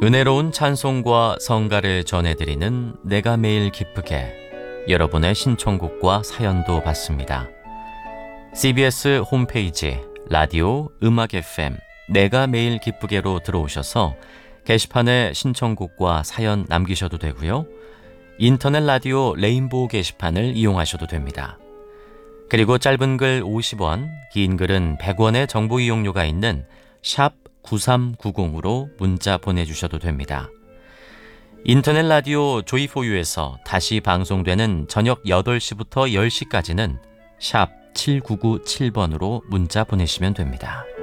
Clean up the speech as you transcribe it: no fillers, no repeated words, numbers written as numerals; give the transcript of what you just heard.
은혜로운 찬송과 성가를 전해드리는 내가 매일 기쁘게, 여러분의 신청곡과 사연도 받습니다. CBS 홈페이지 라디오 음악 FM 내가 매일 기쁘게로 들어오셔서 게시판에 신청곡과 사연 남기셔도 되고요. 인터넷 라디오 레인보우 게시판을 이용하셔도 됩니다. 그리고 짧은 글 50원, 긴 글은 100원의 정보 이용료가 있는 샵 9390으로 문자 보내주셔도 됩니다. 인터넷 라디오 조이포유에서 다시 방송되는 저녁 8시부터 10시까지는 샵 7997번으로 문자 보내시면 됩니다.